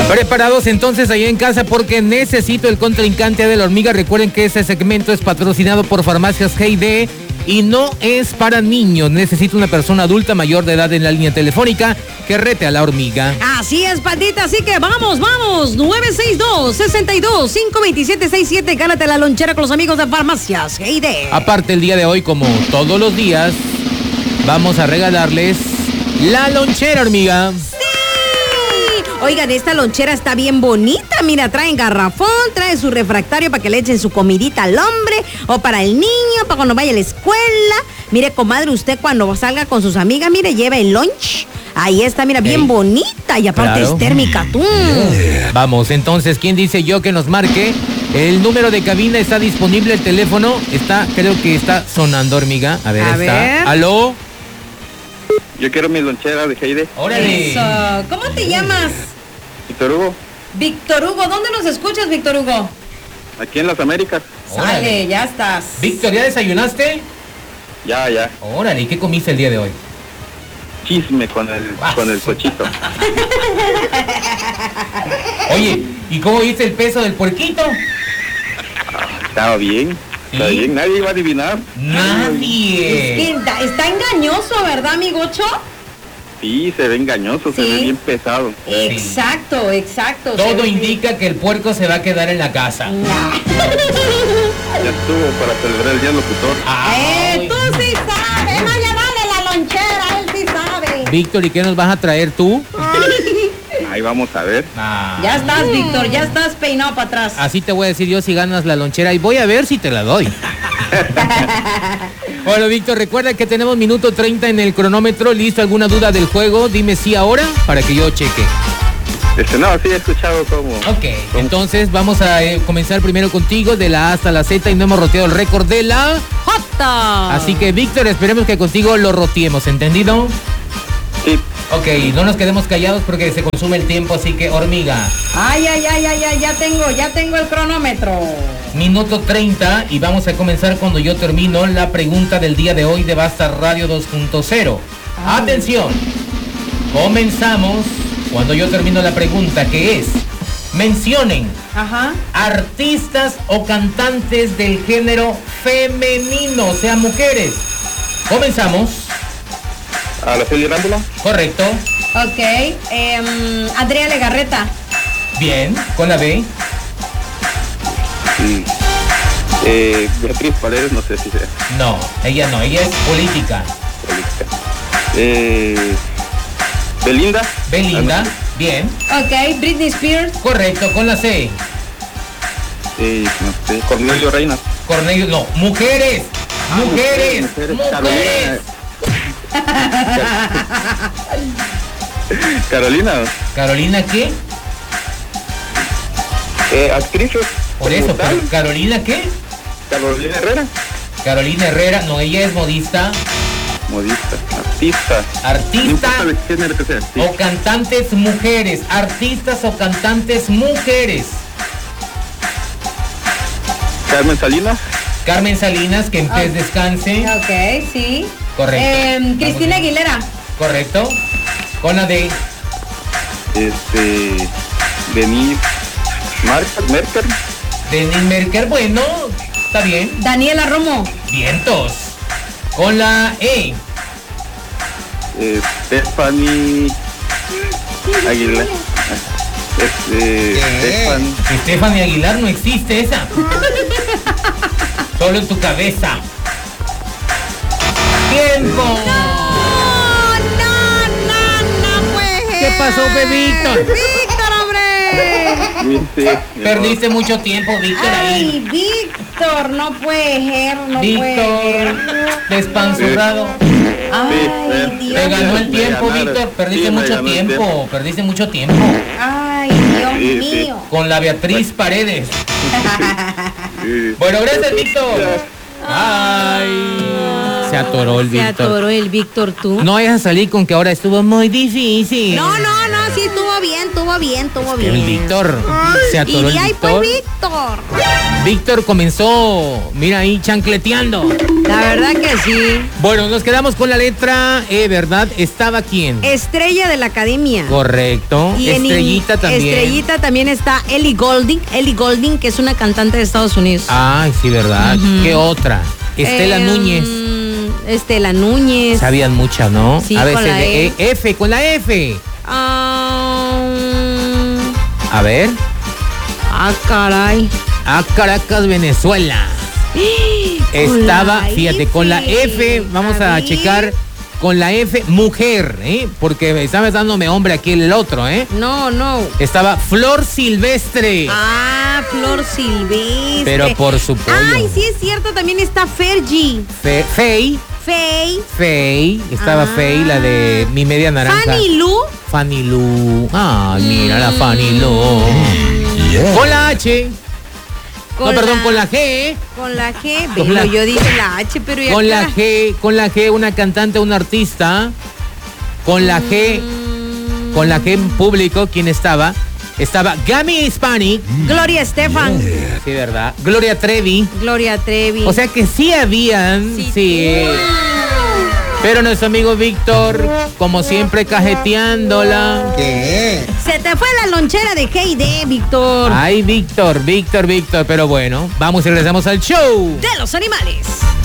Preparados entonces ahí en casa porque necesito el contrincante de la hormiga. Recuerden que este segmento es patrocinado por Farmacias G&D y no es para niños. Necesito una persona adulta mayor de edad en la línea telefónica que rete a la hormiga. Así es, pandita, así que vamos. 962-62-527-67. Gánate la lonchera con los amigos de Farmacias G&D. Aparte, el día de hoy, como todos los días, vamos a regalarles la lonchera, hormiga. Oigan, esta lonchera está bien bonita. Mira, trae garrafón, trae su refractario para que le echen su comidita al hombre o para el niño, para cuando vaya a la escuela. Mire, comadre, usted cuando salga con sus amigas, mire, lleva el lunch. Ahí está, mira, bien bonita y aparte Claro. es térmica. Vamos, entonces, ¿quién dice yo que nos marque? El número de cabina está disponible, el teléfono está, creo que está sonando, hormiga. A ver, A está. ver. ¿Aló? Yo quiero mi lonchera de Heide. ¡Órale! Eso. ¿Cómo te llamas? Víctor Hugo, Víctor Hugo. ¿Dónde nos escuchas, Víctor Hugo? aquí en las Américas. Órale. Sale, ya estás. Víctor, ¿ya desayunaste? Ya. Órale, ¿y qué comiste el día de hoy? Chisme con el cochito. Oye, ¿y cómo viste el peso del puerquito? Estaba bien. Está ¿Sí? bien, nadie iba a adivinar. Nadie. Está engañoso, ¿verdad, amigocho? Sí, se ve engañoso, se Sí. ve bien pesado. Exacto. Todo indica que el puerco se va a quedar en la casa. Ya estuvo para celebrar el día del locutor. Ay. Tú sí sabes. Vaya, dale la lonchera, él sí sabe. Víctor, ¿y qué nos vas a traer tú? Ahí vamos a ver. Ah. Ya estás, Víctor, ya estás peinado para atrás. Así te voy a decir yo si ganas la lonchera y voy a ver si te la doy. Bueno, Víctor, recuerda que tenemos minuto 30 en el cronómetro. ¿Listo? ¿Alguna duda del juego? Dime sí ahora para que yo cheque. No, sí he escuchado cómo. Ok, entonces vamos a comenzar primero contigo de la A hasta la Z y no hemos roteado el récord de la... ¡Jota! Así que, Víctor, esperemos que contigo lo roteemos, ¿entendido? Sí, Ok, no nos quedemos callados porque se consume el tiempo, así que, hormiga. Ay, ya tengo el cronómetro. Minuto 30 y vamos a comenzar cuando yo termino la pregunta del día de hoy de Basta Radio 2.0. Atención, comenzamos cuando yo termino la pregunta, que es: mencionen Ajá. artistas o cantantes del género femenino, o sea, mujeres. Comenzamos. a la Celia Rámbula. Correcto. Ok. Adriana Legarreta. Bien, con la B. Sí. Beatriz Paredes, no sé si sea No, ella es política. política. Belinda. Belinda, bien. Ok. Britney Spears. Correcto, con la C. No sé, Cornelio Reina. Cornelio, no, mujeres. Mujeres. mujeres. Carolina. ¿Carolina qué? Actrices. Por eso, como tal. pero ¿Carolina qué? Carolina Herrera. Carolina Herrera, no, ella es modista, Modista. Artista. No artista importa de qué género que sea. Sí. o cantantes mujeres, artistas o cantantes mujeres. Carmen Salinas. Carmen Salinas, que en paz descanse. Ok, sí. Correcto. Cristina Aguilera. Correcto. Con la D. Denise Merker. Denise Merker, bueno, está bien. Daniela Romo. Vientos. Con la E. Stephanie Aguilar. Stephanie Aguilar, no existe esa. Solo en tu cabeza. ¡Tiempo! No, pues. ¿Qué pasó, Víctor? Víctor, hombre. Perdiste mucho tiempo, Víctor, Ay, ahí. Víctor, no puede ser, no puede Víctor, ser. despanzurrado. Ay, Te Dios. ganó el Me tiempo, ganaron. Víctor. Perdiste Sí, me mucho ganó el tiempo. Perdiste mucho tiempo. Ay, Dios Sí, sí. mío. Con la Beatriz Paredes. Sí. Bueno, gracias, Víctor. Ay. Se atoró el Se Víctor. atoró el Víctor, tú. No vayas a salir con que ahora estuvo muy difícil. No, sí estuvo estuvo bien, estuvo bien. El Víctor se atoró. Y de el ahí Víctor. fue Víctor. Víctor comenzó, mira ahí, chancleteando. La verdad que sí. Bueno, nos quedamos con la letra E, ¿verdad? ¿Estaba quién? Estrella de la academia. Correcto. Y en Estrellita también. Estrellita también está Ellie Goulding, que es una cantante de Estados Unidos. Ay, sí, ¿verdad? ¿Qué otra? Estela Núñez. Estela Núñez. Sabían muchas, ¿no? Sí, A veces con la de E. F, con la F. A ver. Caray. A Caracas, Venezuela. Estaba, Con la fíjate, F. con la F, vamos a ver. checar. Con la F, mujer, ¿eh? Porque estaba dándome hombre aquí el otro, ¿eh? No. Estaba Flor Silvestre. Flor Silvestre. Pero por su pollo. Ay, sí es cierto, también está Fergie. Fey. Estaba Fey, la de Mi Media Naranja. Fanny Lu. Ay, mira la Fanny Lu. Con la H. Con la G. Con la G. Con la- Yo dije la H, pero ya Con acá. la G, una cantante, un artista. Con la G en público, ¿quién estaba? Estaba Gami Hispanic. Gloria Estefan. Sí, ¿verdad? Gloria Trevi. O O sea que sí habían, sí. Pero nuestro amigo Víctor, como siempre, cajeteándola. Se te fue la lonchera de G&D, Víctor. Ay, Víctor. Pero bueno, vamos y regresamos al show De los animales.